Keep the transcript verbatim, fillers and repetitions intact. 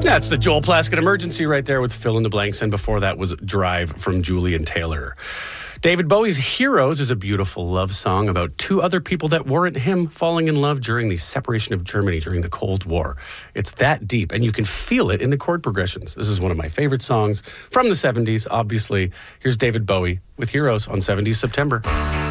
That's the Joel Plaskett Emergency right there with Fill in the Blanks. And before that was Drive from Julian Taylor. David Bowie's Heroes is a beautiful love song about two other people that weren't him falling in love during the separation of Germany during the Cold War. It's that deep, and you can feel it in the chord progressions. This is one of my favorite songs from the seventies, obviously. Here's David Bowie with Heroes on seventies September.